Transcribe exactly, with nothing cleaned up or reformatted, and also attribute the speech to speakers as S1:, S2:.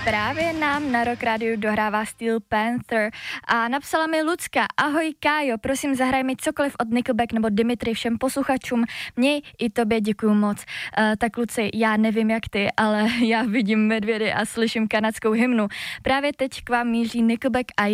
S1: Právě nám na Rock Radio dohrává Steel Panther a napsala mi Lucka: ahoj Kájo, prosím zahraj mi cokoliv od Nickelback nebo Dimitri, všem posluchačům, měj i tobě děkuju moc. Uh, tak Luci, já nevím jak ty, ale já vidím medvědy a slyším kanadskou hymnu. Právě teď k vám míří Nickelback a